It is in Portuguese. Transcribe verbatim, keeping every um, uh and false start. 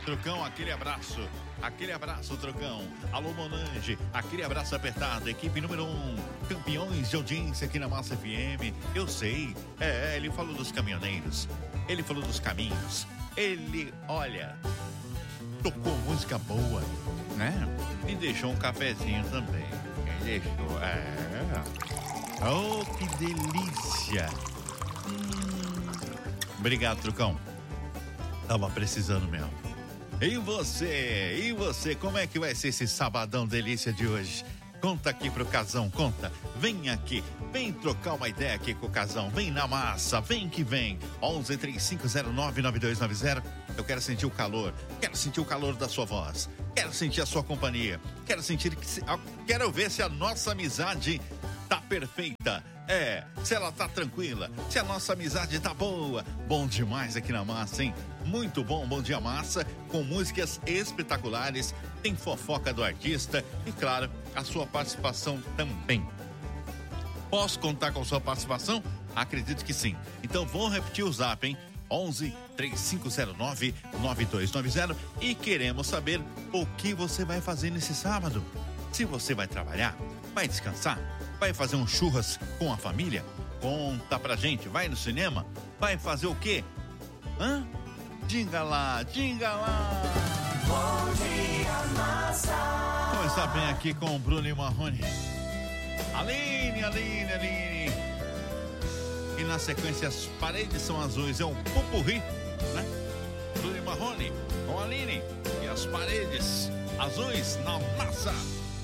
Trucão, aquele abraço. Aquele abraço, Trucão. Alô, Monange, aquele abraço apertado. Equipe número um, campeões de audiência aqui na Massa F M. Eu sei, é, ele falou dos caminhoneiros. Ele falou dos caminhos. Ele, olha, tocou música boa, né? E deixou um cafezinho também. Ele deixou, é. Oh, que delícia. Hum. Obrigado, Trucão. Tava precisando mesmo. E você? E você? Como é que vai ser esse sabadão delícia de hoje? Conta aqui pro Casão, conta. Vem aqui, vem trocar uma ideia aqui com o Casão. Vem na massa, vem que vem. onze, três cinco zero nove, nove dois nove zero. Eu quero sentir o calor. Quero sentir o calor da sua voz. Quero sentir a sua companhia. Quero sentir que... Se... Quero ver se a nossa amizade tá perfeita. É, se ela tá tranquila, se a nossa amizade tá boa. Bom demais aqui na Massa, hein? Muito bom, Bom Dia Massa, com músicas espetaculares, tem fofoca do artista e, claro, a sua participação também. Posso contar com sua participação? Acredito que sim. Então vou repetir o zap, hein? onze, três cinco zero nove, nove dois nove zero e queremos saber o que você vai fazer nesse sábado. Se você vai trabalhar, vai descansar, vai fazer um churras com a família? Conta pra gente, vai no cinema? Vai fazer o quê? Hã? Diga lá, diga lá. Bom Dia Massa. Começar bem aqui com o Bruno e Marrone. Aline, Aline, Aline. E na sequência as paredes são azuis, é um pupurri, né? Bruno e Marrone com a Aline e as paredes azuis na Massa.